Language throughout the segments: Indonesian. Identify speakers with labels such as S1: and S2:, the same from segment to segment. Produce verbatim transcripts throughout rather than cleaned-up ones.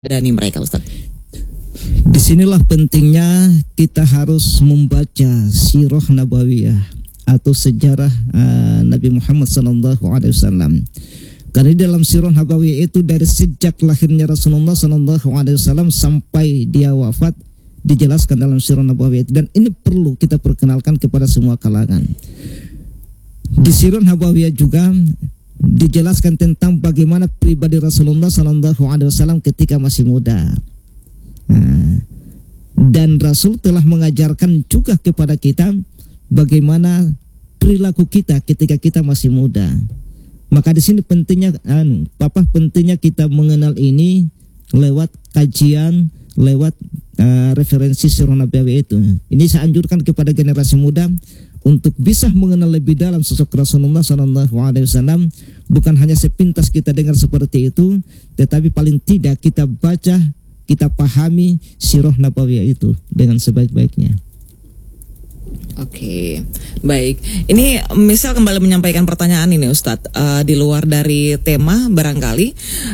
S1: Dani mereka, Ustaz.
S2: Disinilah pentingnya kita harus membaca sirah nabawiyah atau sejarah uh, Nabi Muhammad sallallahu alaihi wasallam. Karena dalam sirah nabawiyah itu dari sejak lahirnya Rasulullah sallallahu alaihi wasallam sampai dia wafat dijelaskan dalam sirah nabawiyah itu, dan ini perlu kita perkenalkan kepada semua kalangan. Di sirah nabawiyah juga dijelaskan tentang bagaimana pribadi Rasulullah sallallahu alaihi wasallam ketika masih muda. Nah, dan Rasul telah mengajarkan juga kepada kita bagaimana perilaku kita ketika kita masih muda. Maka di sini pentingnya, anu, papa pentingnya kita mengenal ini lewat kajian, lewat uh, referensi sirah nabawiyah itu. Ini saya anjurkan kepada generasi muda untuk bisa mengenal lebih dalam sosok Rasulullah sallallahu alaihi wasallam. Bukan hanya sepintas kita dengar seperti itu, tetapi paling tidak kita baca, kita pahami sirah nabawiyah itu dengan sebaik-baiknya.
S1: Oke, baik. Ini misal kembali menyampaikan pertanyaan ini, Ustadz, uh, di luar dari tema barangkali.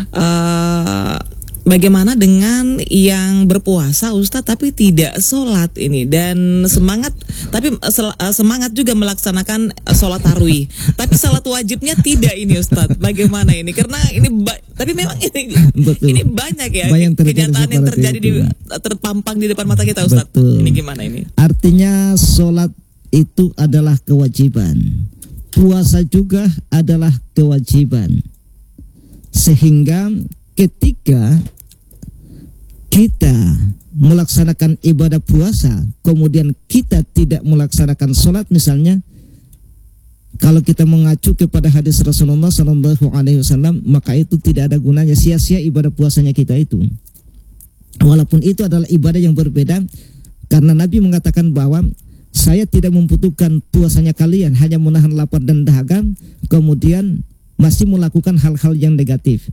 S1: Uh, Bagaimana dengan yang berpuasa, Ustadz, tapi tidak sholat ini, dan semangat, tapi semangat juga melaksanakan sholat tarawih, tapi sholat wajibnya tidak ini, Ustadz. Bagaimana ini? Karena ini, tapi memang ini, ini banyak ya banyak kenyataan yang terjadi di, terpampang di depan mata kita, Ustadz. Betul. Ini gimana ini?
S2: Artinya sholat itu adalah kewajiban, puasa juga adalah kewajiban, sehingga ketika kita melaksanakan ibadah puasa, kemudian kita tidak melaksanakan sholat misalnya, kalau kita mengacu kepada hadis Rasulullah sallallahu alaihi wasallam, maka itu tidak ada gunanya, sia-sia ibadah puasanya kita itu. Walaupun itu adalah ibadah yang berbeda, karena Nabi mengatakan bahwa saya tidak membutuhkan puasanya kalian, hanya menahan lapar dan dahaga, kemudian masih melakukan hal-hal yang negatif.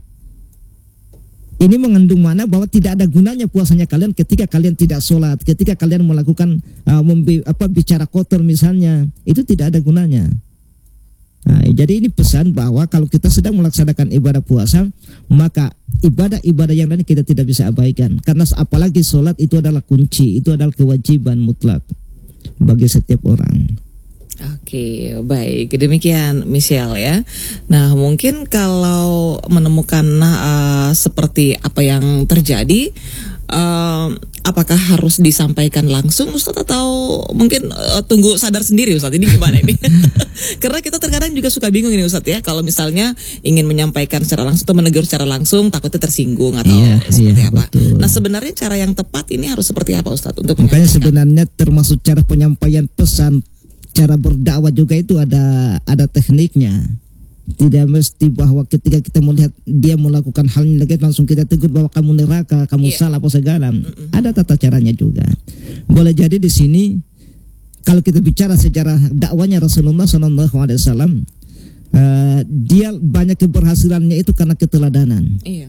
S2: Ini mengandung mana bahwa tidak ada gunanya puasanya kalian ketika kalian tidak sholat, ketika kalian melakukan uh, membi, apa, bicara kotor misalnya, itu tidak ada gunanya. Nah, jadi ini pesan bahwa kalau kita sedang melaksanakan ibadah puasa, maka ibadah-ibadah yang lain kita tidak bisa abaikan. Karena apalagi sholat itu adalah kunci, itu adalah kewajiban mutlak bagi setiap orang.
S1: Oke, baik. Demikian Michelle ya. Nah, mungkin kalau menemukan uh, seperti apa yang terjadi, uh, apakah harus disampaikan langsung, Ustadz, atau mungkin uh, tunggu sadar sendiri, Ustadz? Ini gimana ini? Karena kita terkadang juga suka bingung ini, Ustadz ya. Kalau misalnya ingin menyampaikan secara langsung atau menegur secara langsung, takutnya tersinggung atau iya, seperti iya, apa. Betul. Nah, sebenarnya cara yang tepat ini harus seperti apa, Ustadz? Untuk
S2: makanya sebenarnya termasuk cara penyampaian pesan, cara berdakwah juga itu ada ada tekniknya. Tidak mesti bahwa ketika kita melihat dia melakukan hal negatif langsung kita tegur bahwa kamu neraka, kamu yeah. salah apa segala. Mm-mm. Ada tata caranya juga. Boleh jadi di sini kalau kita bicara sejarah dakwanya Rasulullah sallallahu alaihi wasallam, uh, dia banyak keberhasilannya itu karena keteladanan.
S1: Iya.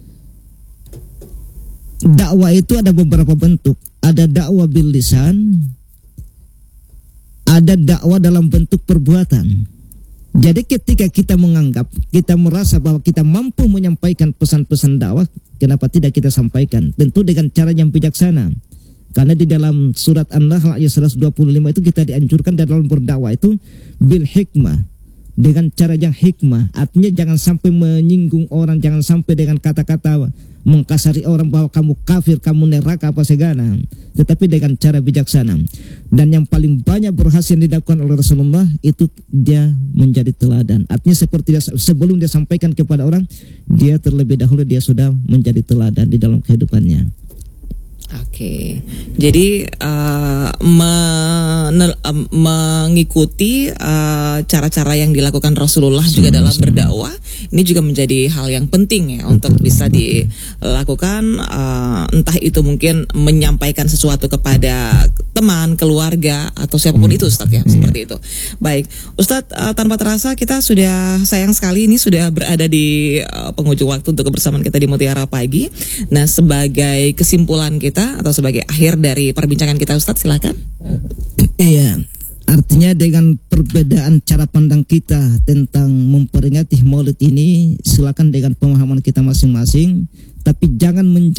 S2: Dakwah itu ada beberapa bentuk. Ada dakwah bil lisan, ada dakwah dalam bentuk perbuatan. Jadi ketika kita menganggap, kita merasa bahwa kita mampu menyampaikan pesan-pesan dakwah, kenapa tidak kita sampaikan? Tentu dengan cara yang bijaksana. Karena di dalam surat An-Nahl ayat seratus dua puluh lima itu kita dianjurkan dalam berdakwah itu bil hikmah, dengan cara yang hikmah. Artinya jangan sampai menyinggung orang, jangan sampai dengan kata-kata mengkasari orang bahwa kamu kafir, kamu neraka apa segala, tetapi dengan cara bijaksana. Dan yang paling banyak berhasil dilakukan oleh Rasulullah itu dia menjadi teladan. Artinya seperti dia, sebelum dia sampaikan kepada orang, dia terlebih dahulu dia sudah menjadi teladan di dalam kehidupannya.
S1: Oke, jadi uh, men- uh, mengikuti uh, cara-cara yang dilakukan Rasulullah sama, juga dalam sama. berdakwah, ini juga menjadi hal yang penting ya, betul, untuk bisa betul. dilakukan. Uh, entah itu mungkin menyampaikan sesuatu kepada teman, keluarga, atau siapapun hmm. itu, Ustadz ya, hmm. seperti itu. Baik, Ustadz, uh, tanpa terasa kita sudah sayang sekali ini sudah berada di uh, penghujung waktu untuk kebersamaan kita di Mutiara Pagi. Nah, sebagai kesimpulan kita atau sebagai akhir dari perbincangan kita, Ustadz, silakan.
S2: Iya, artinya dengan perbedaan cara pandang kita tentang memperingati Maulid ini, silakan dengan pemahaman kita masing-masing, tapi jangan menjadi